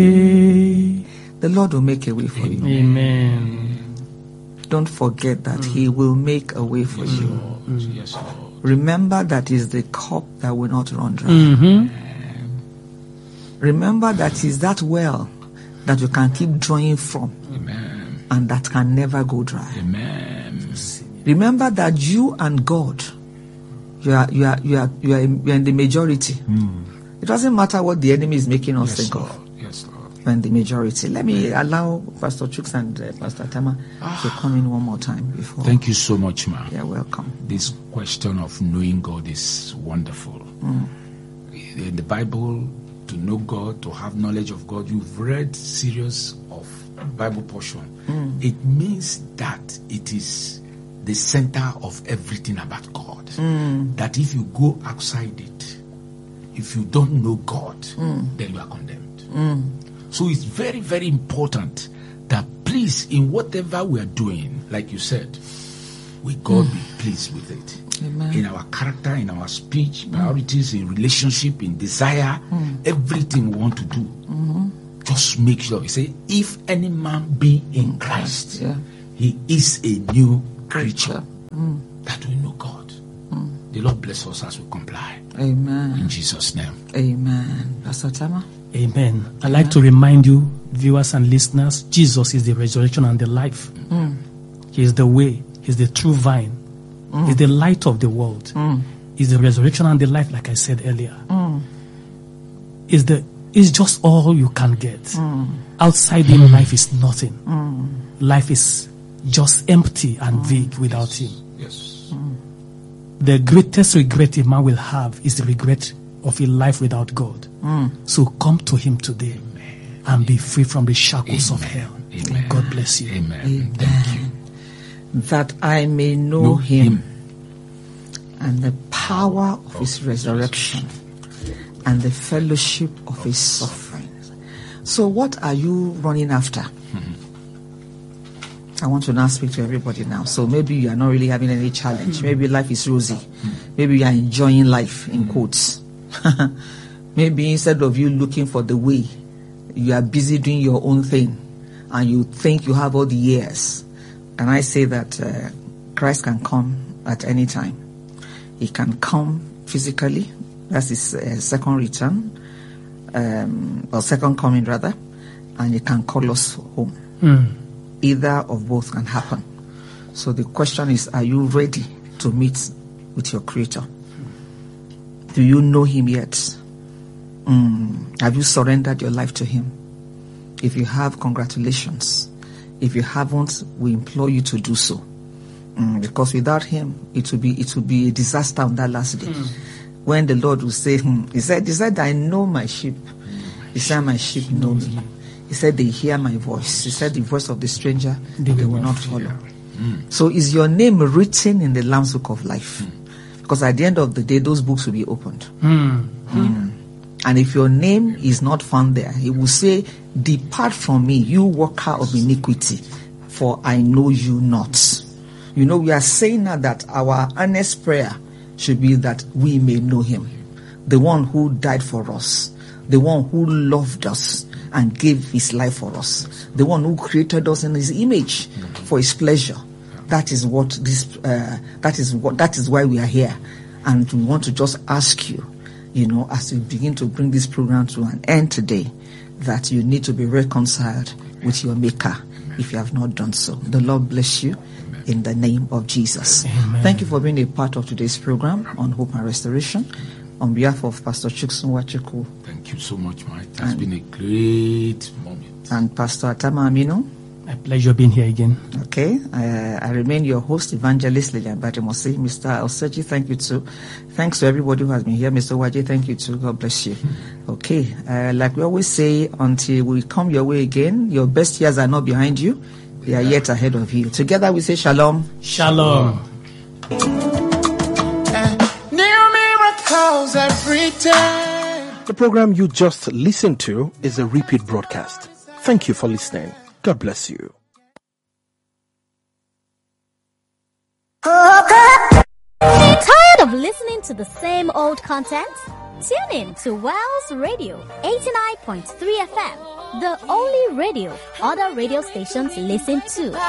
the Lord will make a way for you. Amen. Don't forget that He will make a way for you. Yes, Lord. Remember that is the cup that will not run dry. Remember that is that well that you can keep drawing from. Amen. And that can never go dry. Amen. Remember that you and God, you are in the majority. It doesn't matter what the enemy is making us think of. Yes, Lord. We're in the majority. Let me allow Pastor Chuks and Pastor Tama to come in one more time before. Thank you so much, ma. You're welcome. This question of knowing God is wonderful. In the Bible, to know God, to have knowledge of God, you've read series of Bible portion. It means that it is the center of everything about God. That if you go outside it, if you don't know God, then you are condemned. So it's very, very important that please, in whatever we are doing, like you said, will God be pleased with it. Amen. In our character, in our speech, priorities, in relationship, in desire, everything we want to do. Just make sure. You say, if any man be in Christ, he is a new creature. That we know God. The Lord bless us as we comply. Amen. In Jesus' name. Amen. Pastor Tama? Amen. I'd like to remind you, viewers and listeners, Jesus is the resurrection and the life. He is the way. He's the true vine. He's the light of the world. He's the resurrection and the life, like I said earlier. It's just all you can get. Outside him, life is nothing. Life is just empty and vague without him. Yes. The greatest regret a man will have is the regret of a life without God. So come to him today and be free from the shackles of hell. Amen. God bless you. Amen. Thank you. That I may know him and the power of his resurrection and the fellowship of his sufferings. So what are you running after? I want to now speak to everybody now. So maybe you are not really having any challenge. Maybe life is rosy. Maybe you are enjoying life, in quotes. Maybe instead of you looking for the way, you are busy doing your own thing and you think you have all the years. And I say that Christ can come at any time. He can come physically. That's his second return, or second coming rather. And he can call us home. Either of both can happen. So the question is, are you ready to meet with your Creator? Do you know him yet? Have you surrendered your life to him? If you have, congratulations. If you haven't, we implore you to do so. Because without him, it will be a disaster on that last day. When the Lord will say, he said, I know my sheep. He said, my sheep know me. He said, they hear my voice. He said, the voice of the stranger, they will not follow. So is your name written in the Lamb's Book of Life? Because at the end of the day, those books will be opened. And if your name is not found there, he will say, depart from me, you worker of iniquity, for I know you not. You know, we are saying now that our earnest prayer should be that we may know him. The one who died for us. The one who loved us and gave his life for us. The one who created us in his image for his pleasure. That is what that is why we are here. And we want to just ask you, as we begin to bring this program to an end today, that you need to be reconciled with your Maker if you have not done so. The Lord bless you in the name of Jesus. Amen. Thank you for being a part of today's program on Hope and Restoration. On behalf of Pastor Chuks Nwachukwu. Thank you so much, Mike. It has been a great moment. And Pastor Atama Aminu. A pleasure being here again. Okay. I remain your host, Evangelist Lilian Badimosi. Mr. Oseji, thank you too. Thanks to everybody who has been here. Mr. Waje, thank you too. God bless you. Okay. Like we always say, until we come your way again, your best years are not behind you. They are yet ahead of you. Together we say shalom. Shalom. Every time. The program you just listened to is a repeat broadcast. Thank you for listening. God bless you. Tired of listening to the same old content? Tune in to Wells Radio 89.3 FM, the only radio other radio stations listen to.